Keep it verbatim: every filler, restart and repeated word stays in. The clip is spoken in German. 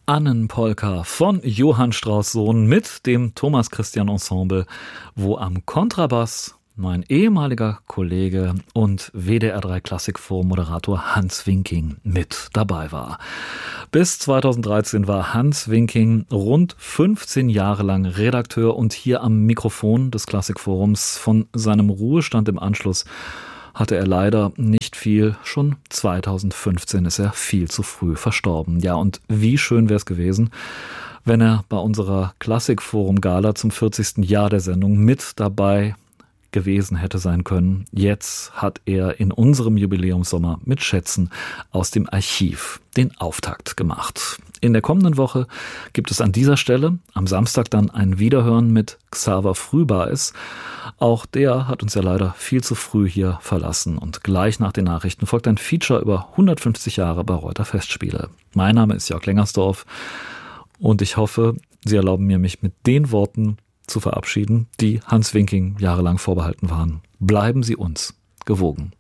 Annenpolka von Johann Strauss Sohn mit dem Thomas Christian Ensemble, wo am Kontrabass mein ehemaliger Kollege und W D R drei Klassikforum Moderator Hans Winking mit dabei war. Bis zweitausenddreizehn war Hans Winking rund fünfzehn Jahre lang Redakteur und hier am Mikrofon des Klassikforums. Von seinem Ruhestand im Anschluss hatte er leider nicht viel. Schon zweitausendfünfzehn ist er viel zu früh verstorben. Ja, und wie schön wäre es gewesen, wenn er bei unserer Klassikforum-Gala zum vierzigsten Jahr der Sendung mit dabei gewesen hätte sein können. Jetzt hat er in unserem Jubiläumssommer mit Schätzen aus dem Archiv den Auftakt gemacht. In der kommenden Woche gibt es an dieser Stelle am Samstag dann ein Wiederhören mit Xaver Frühbeis. Auch der hat uns ja leider viel zu früh hier verlassen. Und gleich nach den Nachrichten folgt ein Feature über hundertfünfzig Jahre Bayreuther Festspiele. Mein Name ist Jörg Lengersdorf und ich hoffe, Sie erlauben mir, mich mit den Worten zu verabschieden, die Hans Winking jahrelang vorbehalten waren. Bleiben Sie uns gewogen.